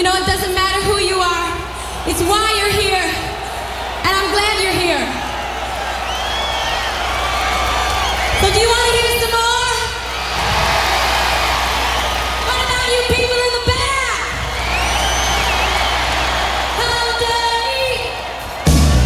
know, it doesn't matter who you are. It's why you're here. And I'm glad you're here.